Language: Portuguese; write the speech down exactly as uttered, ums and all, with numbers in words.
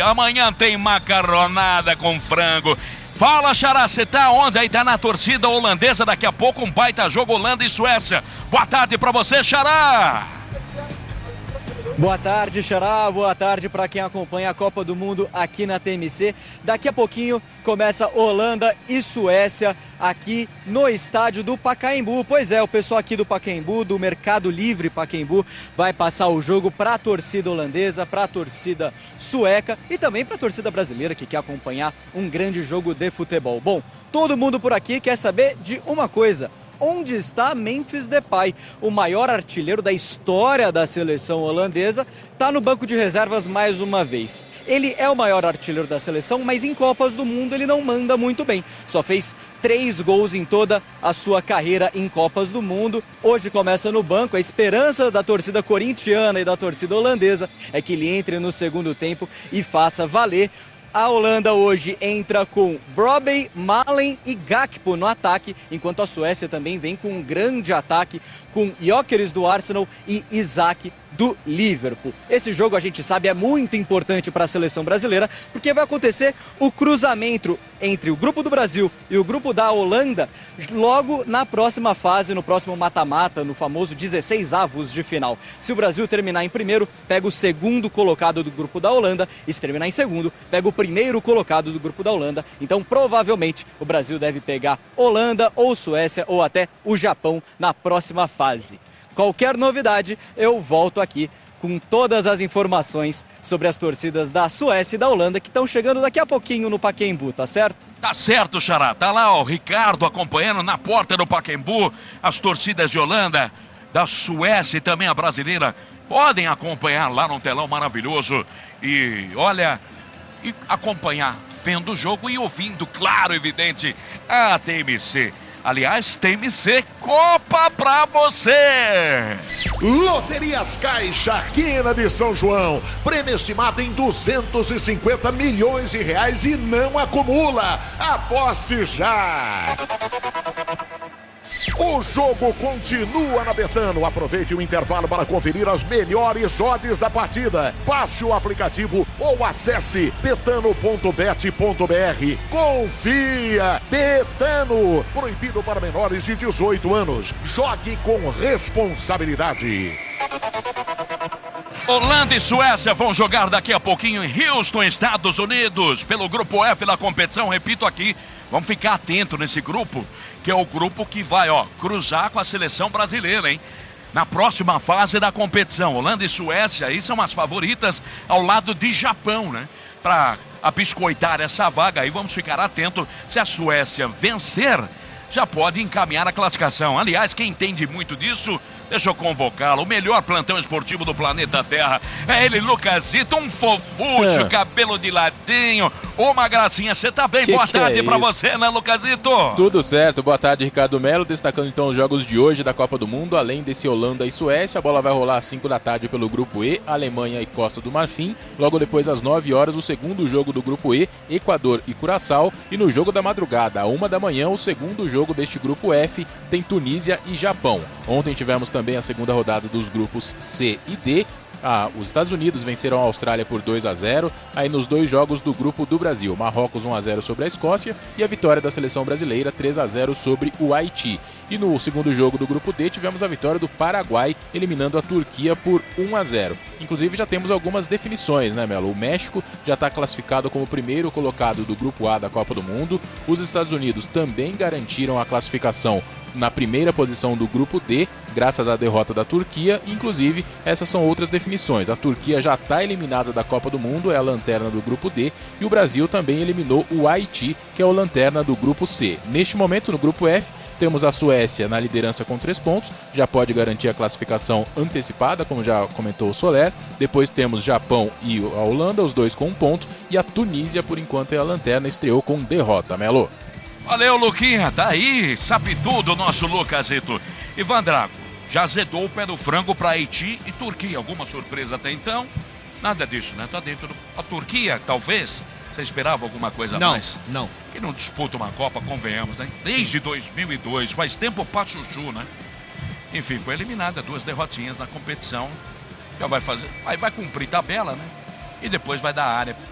Amanhã tem macarronada com frango. Fala, Xará, você tá onde? Aí tá na torcida holandesa, daqui a pouco um baita jogo Holanda e Suécia. Boa tarde pra você, Xará. Boa tarde, Xará. Boa tarde para quem acompanha a Copa do Mundo aqui na T M C. Daqui a pouquinho começa Holanda e Suécia aqui no estádio do Pacaembu. Pois é, o pessoal aqui do Pacaembu, do Mercado Livre Pacaembu, vai passar o jogo para a torcida holandesa, para a torcida sueca e também para a torcida brasileira que quer acompanhar um grande jogo de futebol. Bom, todo mundo por aqui quer saber de uma coisa: onde está Memphis Depay, o maior artilheiro da história da seleção holandesa, está no banco de reservas mais uma vez. Ele é o maior artilheiro da seleção, mas em Copas do Mundo ele não manda muito bem. Só fez três gols em toda a sua carreira em Copas do Mundo. Hoje começa no banco. A esperança da torcida corintiana e da torcida holandesa é que ele entre no segundo tempo e faça valer. A Holanda hoje entra com Brobbey, Malen e Gakpo no ataque, enquanto a Suécia também vem com um grande ataque com Gyökeres do Arsenal e Isak do Liverpool. Esse jogo, a gente sabe, é muito importante para a seleção brasileira, porque vai acontecer o cruzamento entre o grupo do Brasil e o grupo da Holanda logo na próxima fase, no próximo mata-mata, no famoso dezesseis avos de final. Se o Brasil terminar em primeiro, pega o segundo colocado do grupo da Holanda, e se terminar em segundo, pega o primeiro colocado do grupo da Holanda. Então, provavelmente, o Brasil deve pegar Holanda ou Suécia ou até o Japão na próxima fase. Qualquer novidade, eu volto aqui com todas as informações sobre as torcidas da Suécia e da Holanda que estão chegando daqui a pouquinho no Pacaembu, tá certo? Tá certo, Xará. Tá lá o Ricardo acompanhando na porta do Pacaembu as torcidas de Holanda, da Suécia e também a brasileira. Podem acompanhar lá no telão maravilhoso e, olha, e acompanhar vendo o jogo e ouvindo, claro, evidente, a T M C. Aliás, T M C Copa pra você! Loterias Caixa, Quina de São João. Prêmio estimado em duzentos e cinquenta milhões de reais e não acumula. Aposte já! O jogo continua na Betano. Aproveite o intervalo para conferir as melhores odds da partida. Baixe o aplicativo ou acesse betano ponto bet ponto br. Confia! Betano. Proibido para menores de dezoito anos. Jogue com responsabilidade. Holanda e Suécia vão jogar daqui a pouquinho em Houston, Estados Unidos, pelo grupo F da competição. Repito aqui, vamos ficar atento nesse grupo, que é o grupo que vai, ó, cruzar com a seleção brasileira, hein? Na próxima fase da competição. Holanda e Suécia aí são as favoritas ao lado de Japão, né? Para abiscoitar essa vaga aí, vamos ficar atento. Se a Suécia vencer, já pode encaminhar a classificação. Aliás, quem entende muito disso, deixa eu convocá-lo. O melhor plantão esportivo do planeta Terra. É ele, Lucasito, um fofucho, é. Cabelo de ladinho, uma gracinha. Você tá bem? Que Boa que tarde é pra isso? Você, né, Lucasito? Tudo certo. Boa tarde, Ricardo Melo. Destacando então os jogos de hoje da Copa do Mundo. Além desse Holanda e Suécia, a bola vai rolar às cinco da tarde pelo grupo E, Alemanha e Costa do Marfim. Logo depois, às nove horas, o segundo jogo do grupo E, Equador e Curaçao. E no jogo da madrugada, à uma da manhã, o segundo jogo deste grupo F, tem Tunísia e Japão. Ontem tivemos também Também a segunda rodada dos grupos C e D. Ah, os Estados Unidos venceram a Austrália por dois a zero, aí nos dois jogos do grupo do Brasil, Marrocos um a zero sobre a Escócia e a vitória da seleção brasileira três a zero sobre o Haiti. E no segundo jogo do grupo D tivemos a vitória do Paraguai eliminando a Turquia por um a zero. Inclusive já temos algumas definições, né, Melo? O México já está classificado como primeiro colocado do grupo A da Copa do Mundo. Os Estados Unidos também garantiram a classificação na primeira posição do grupo D, graças à derrota da Turquia. Inclusive, essas são outras definições. A Turquia já está eliminada da Copa do Mundo, é a lanterna do grupo D, e o Brasil também eliminou o Haiti, que é o lanterna do grupo C. Neste momento, no grupo F, temos a Suécia na liderança com três pontos, já pode garantir a classificação antecipada, como já comentou o Soler. Depois temos Japão e a Holanda, os dois com um ponto, e a Tunísia, por enquanto, é a lanterna, estreou com derrota. Melo. Valeu, Luquinha, tá aí, sabe tudo o nosso Lucasito. Ivan Drago, já azedou o pé do frango para Haiti e Turquia. Alguma surpresa até então? Nada disso, né? Tá dentro do... A Turquia, talvez, você esperava alguma coisa não, mais? Não, não. Que não disputa uma Copa, convenhamos, né? Desde dois mil e dois, faz tempo pra chuchu, né? Enfim, foi eliminada, duas derrotinhas na competição. Já vai fazer, vai, vai cumprir tabela, né? E depois vai dar área